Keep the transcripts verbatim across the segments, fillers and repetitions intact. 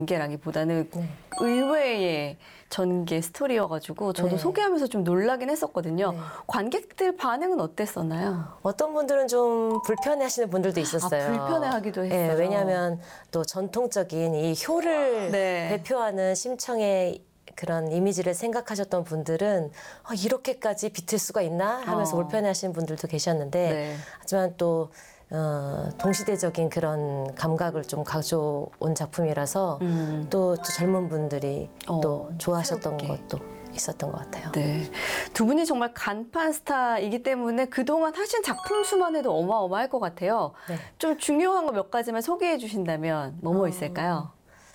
전개라기보다는 네. 의외의 전개 스토리여가지고 저도 네. 소개하면서 좀 놀라긴 했었거든요. 네. 관객들 반응은 어땠었나요? 어떤 분들은 좀 불편해하시는 분들도 있었어요. 아, 불편해하기도 했어요. 네, 왜냐하면 또 전통적인 이 효를 네. 대표하는 심청의 그런 이미지를 생각하셨던 분들은 어, 이렇게까지 비틀 수가 있나 하면서 어. 불편해하시는 분들도 계셨는데 네. 하지만 또 어, 동시대적인 그런 감각을 좀 가져온 작품이라서 음. 또, 또 젊은 분들이 어, 또 좋아하셨던 새롭게. 것도 있었던 것 같아요. 네. 두 분이 정말 간판 스타이기 때문에 그동안 하신 작품 수만 해도 어마어마할 것 같아요. 네. 좀 중요한 거 몇 가지만 소개해 주신다면 뭐뭐 어. 있을까요?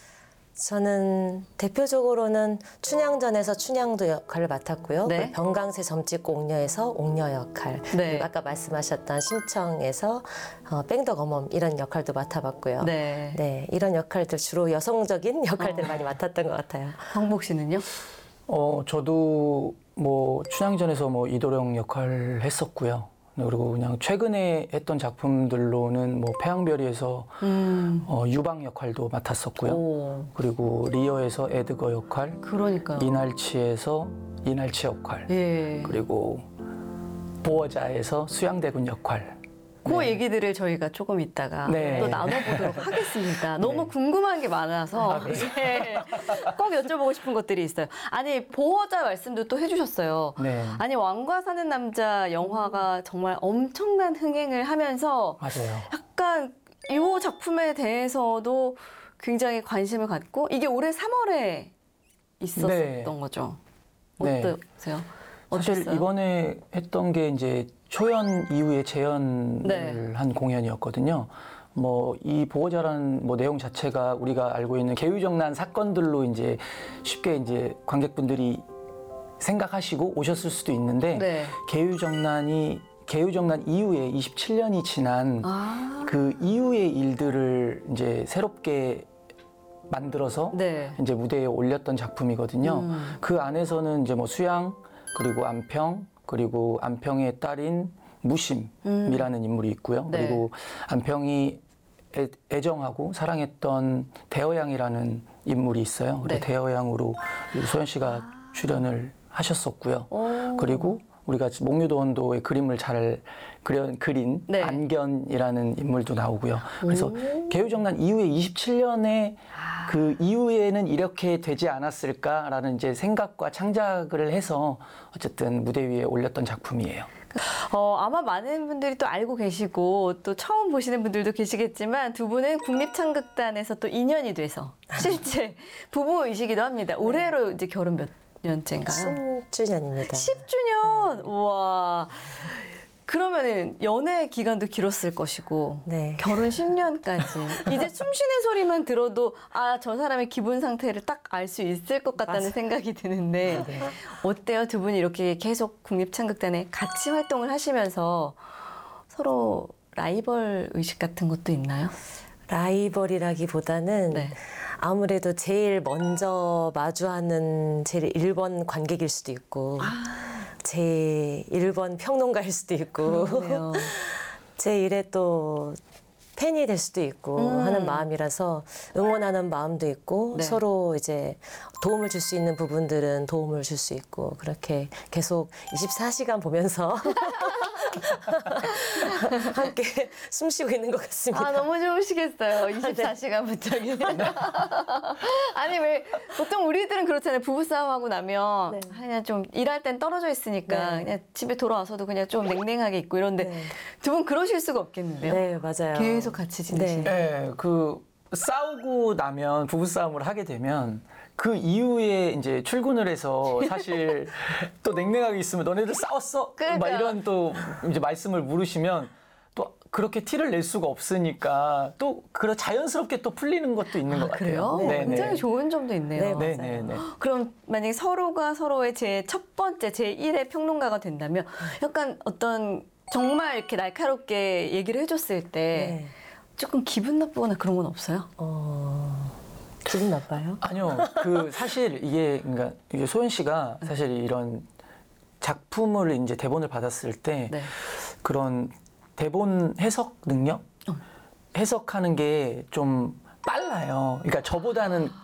저는 대표적으로는 춘향전에서 춘향도 역할을 맡았고요. 네. 그리고 병강세 점찍고 옥녀에서 옥녀 역할. 네. 그리고 아까 말씀하셨던 심청에서 어, 뺑덕어멈 이런 역할도 맡아봤고요. 네. 네, 이런 역할들 주로 여성적인 역할들 어. 많이 맡았던 것 같아요. 광복 씨는요? 어, 저도 뭐 춘향전에서 뭐 이도령 역할을 했었고요. 네, 그리고 그냥 최근에 했던 작품들로는 뭐 태양별이에서 음. 어, 유방 역할도 맡았었고요. 오. 그리고 리어에서 에드거 역할, 그러니까요. 이날치에서 이날치 역할, 예. 그리고 보어자에서 수양대군 역할. 그 네. 얘기들을 저희가 조금 있다가 네. 또 나눠보도록 하겠습니다. 너무 궁금한 게 많아서 아, 네. 네. 꼭 여쭤보고 싶은 것들이 있어요. 아니 보호자 말씀도 또 해주셨어요. 네. 아니 왕과 사는 남자 영화가 정말 엄청난 흥행을 하면서 맞아요. 약간 이 작품에 대해서도 굉장히 관심을 갖고 이게 올해 삼월에 있었던 네. 거죠. 네. 어떠세요? 사실 어땠어요? 이번에 했던 게 이제 초연 이후에 재연을 네. 한 공연이었거든요. 뭐 이 보호자라는 뭐 내용 자체가 우리가 알고 있는 개유정난 사건들로 이제 쉽게 이제 관객분들이 생각하시고 오셨을 수도 있는데 네. 개유정난이 개유정난 이후에 이십칠 년이 지난 아. 그 이후의 일들을 이제 새롭게 만들어서 네. 이제 무대에 올렸던 작품이거든요. 음. 그 안에서는 이제 뭐 수양 그리고 안평 그리고 안평의 딸인 무심이라는 인물이 있고요. 음. 네. 그리고 안평이 애, 애정하고 사랑했던 대어양이라는 인물이 있어요. 네. 대어양으로 소연 씨가 출연을 하셨었고요. 오. 그리고 우리가 목류도원도의 그림을 잘 그려, 그린 네. 안견이라는 인물도 나오고요. 그래서 오. 개유정난 이후에 이십칠 년에 아. 그 이후에는 이렇게 되지 않았을까라는 이제 생각과 창작을 해서 어쨌든 무대 위에 올렸던 작품이에요. 어, 아마 많은 분들이 또 알고 계시고 또 처음 보시는 분들도 계시겠지만 두 분은 국립창극단에서 또 인연이 돼서 실제 부부이시기도 합니다. 올해로 이제 결혼 몇 년째인가요? 십 주년입니다. 십 주년! 우와. 그러면은 연애 기간도 길었을 것이고 네. 결혼 십 년까지 이제 숨 쉬는 소리만 들어도 아, 저 사람의 기분 상태를 딱 알 수 있을 것 같다는 맞아요. 생각이 드는데 네. 어때요? 두 분이 이렇게 계속 국립창극단에 같이 활동을 하시면서 서로 라이벌 의식 같은 것도 있나요? 라이벌이라기보다는 네. 아무래도 제일 먼저 마주하는 제일 일 번 관객일 수도 있고 제 일 번 평론가일 수도 있고 그러네요. 제 일에 또 팬이 될 수도 있고 음. 하는 마음이라서 응원하는 마음도 있고 네. 서로 이제 도움을 줄 수 있는 부분들은 도움을 줄 수 있고 그렇게 계속 이십사 시간 보면서 함께 숨 쉬고 있는 것 같습니다. 아, 너무 좋으시겠어요. 이십사 시간 붙잡기. 아니, 왜, 보통 우리들은 그렇잖아요. 부부싸움하고 나면, 네. 그냥 좀 일할 땐 떨어져 있으니까, 네. 그냥 집에 돌아와서도 그냥 좀 냉랭하게 있고 이런데, 네. 두 분 그러실 수가 없겠는데요? 네, 맞아요. 계속 같이 지내시는. 네. 네, 그 싸우고 나면 부부싸움을 하게 되면 그 이후에 이제 출근을 해서 사실 또 냉랭하게 있으면 너네들 싸웠어? 그러니까. 막 이런 또 이제 말씀을 물으시면 또 그렇게 티를 낼 수가 없으니까 또 그런 자연스럽게 또 풀리는 것도 있는 것 그래요? 같아요. 네, 굉장히 네. 좋은 점도 있네요. 네, 네, 맞아요. 네, 네. 그럼 만약에 서로가 서로의 제 첫 번째, 제일의 평론가가 된다면 약간 어떤 정말 이렇게 날카롭게 얘기를 해줬을 때 네. 조금 기분 나쁘거나 그런 건 없어요? 어, 기분 나빠요? 아니요, 그 사실 이게 그러니까 이게 소연 씨가 사실 이런 작품을 이제 대본을 받았을 때 네. 그런 대본 해석 능력, 해석하는 게 좀 빨라요. 그러니까 저보다는